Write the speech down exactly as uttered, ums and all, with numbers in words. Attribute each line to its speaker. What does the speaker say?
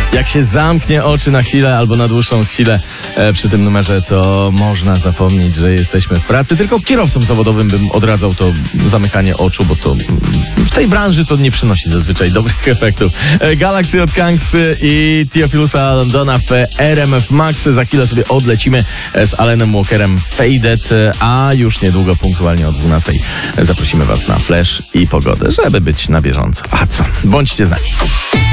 Speaker 1: Jak się zamknie oczy na chwilę albo na dłuższą chwilę e, przy tym numerze, to można zapomnieć, że jesteśmy w pracy. Tylko kierowcom zawodowym bym odradzał to zamykanie oczu, bo to w tej branży to nie przynosi zazwyczaj dobrych efektów. E, Galaxy od Kangs i Theophilusa Londona w R M F Max. Za chwilę sobie odlecimy z Alanem Walkerem Faded, a już niedługo, punktualnie o dwunastej, zaprosimy Was na Flash i pogodę, żeby być na bieżąco. A co? Bądźcie z nami.